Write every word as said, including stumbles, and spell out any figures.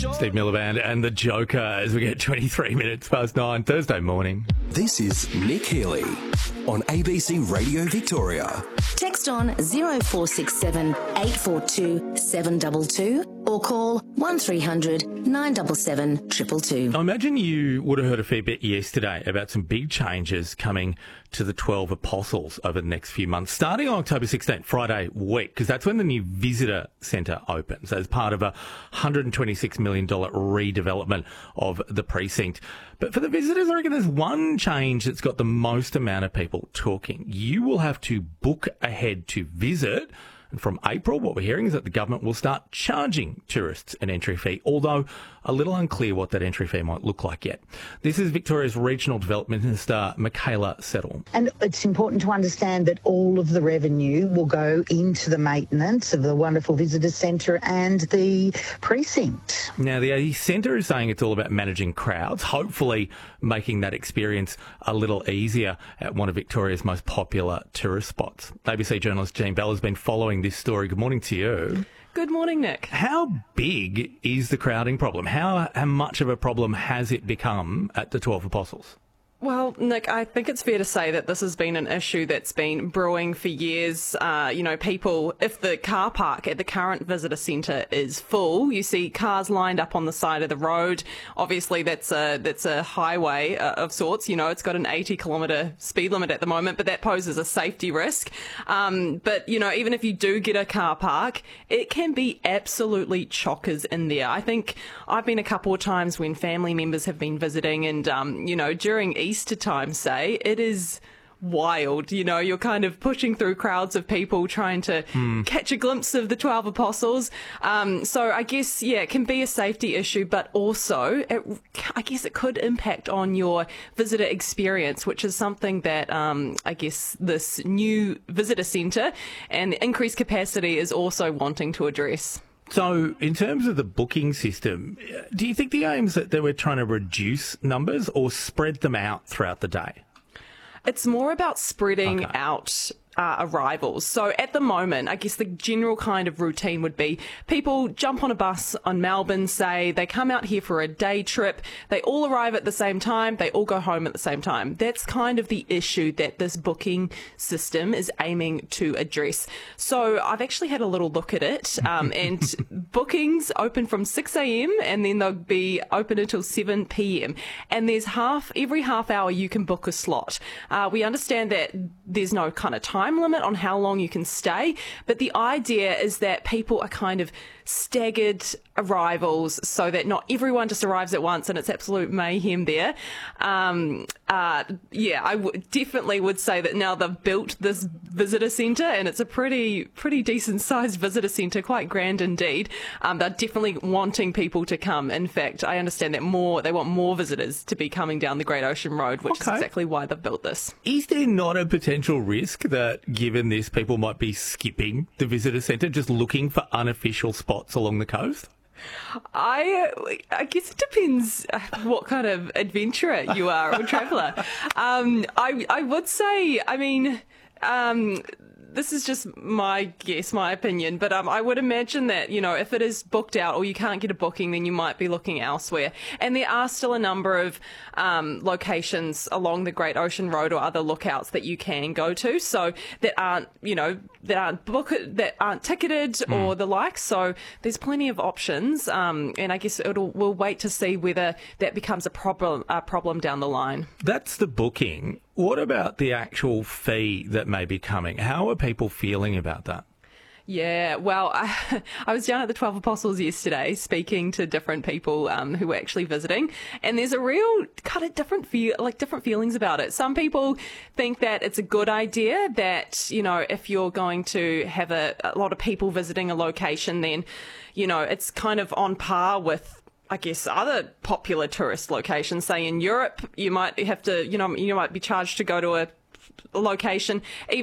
Steve Miliband and the Joker as we get twenty-three minutes past nine Thursday morning. This is Nick Healy on A B C Radio Victoria. Text on zero four six seven eight four two seven two two or call one three hundred nine seven seven two two two. I imagine you would have heard a fair bit yesterday about some big changes coming to the twelve Apostles over the next few months, starting on October sixteenth, Friday week, because that's when the new visitor centre opens as part of a one hundred twenty-six million dollars redevelopment of the precinct. But for the visitors, I reckon there's one change that's got the most amount of people talking. You will have to book ahead to visit. And from April, what we're hearing is that the government will start charging tourists an entry fee, although a little unclear what that entry fee might look like yet. This is Victoria's Regional Development Minister, Michaela Settle. And it's important to understand that all of the revenue will go into the maintenance of the wonderful visitor centre and the precinct. Now, the centre is saying it's all about managing crowds, hopefully making that experience a little easier at one of Victoria's most popular tourist spots. A B C journalist Jean Bell has been following this story. Good morning to you. Good morning, Nick. How big is the crowding problem? How, how much of a problem has it become at the twelve Apostles? Well, Nick, I think it's fair to say that this has been an issue that's been brewing for years. Uh, you know, people, if the car park at the current visitor centre is full, you see cars lined up on the side of the road. Obviously, that's a that's a highway uh, of sorts. You know, it's got an eighty kilometre speed limit at the moment, but that poses a safety risk. Um, but, you know, even if you do get a car park, it can be absolutely chockers in there. I think I've been a couple of times when family members have been visiting and, um, you know, during Easter Easter time, say, it is wild. You know, you're kind of pushing through crowds of people trying to mm. catch a glimpse of the twelve Apostles. Um, so I guess, yeah, it can be a safety issue, but also it, I guess it could impact on your visitor experience, which is something that um, I guess this new visitor centre and the increased capacity is also wanting to address. So in terms of the booking system, do you think the aim is that they were trying to reduce numbers or spread them out throughout the day? It's more about spreading okay. out Uh, arrivals. So at the moment, I guess the general kind of routine would be people jump on a bus on Melbourne, say they come out here for a day trip, they all arrive at the same time, they all go home at the same time. That's kind of the issue that this booking system is aiming to address. So I've actually had a little look at it um, and bookings open from six a.m. and then they'll be open until seven p.m. and there's half, every half hour you can book a slot. Uh, we understand that there's no kind of time time limit on how long you can stay, but the idea is that people are kind of staggered arrivals so that not everyone just arrives at once and it's absolute mayhem there. Um, uh, yeah, I w- definitely would say that now they've built this visitor centre and it's a pretty pretty decent sized visitor centre, quite grand indeed. Um, they're definitely wanting people to come. In fact, I understand that more they want more visitors to be coming down the Great Ocean Road, which okay. is exactly why they've built this. Is there not a potential risk that given this people might be skipping the visitor centre, just looking for unofficial spots along the coast? I I guess it depends what kind of adventurer you are or traveller. Um, I I would say, I mean, um, this is just my guess, my opinion, but um, I would imagine that, you know, if it is booked out or you can't get a booking, then you might be looking elsewhere. And there are still a number of um, locations along the Great Ocean Road or other lookouts that you can go to, so that aren't, you know, that aren't book that aren't ticketed mm. or the like. So there's plenty of options, um, and I guess it'll we'll wait to see whether that becomes a problem a problem down the line. That's the booking. What about the actual fee that may be coming? How are people feeling about that? Yeah, well, I, I was down at the twelve Apostles yesterday speaking to different people um, who were actually visiting, and there's a real kind of different feel, like different feelings about it. Some people think that it's a good idea that, you know, if you're going to have a, a lot of people visiting a location, then, you know, it's kind of on par with, I guess, other popular tourist locations. Say in Europe, you might have to, you know, you might be charged to go to a location. Even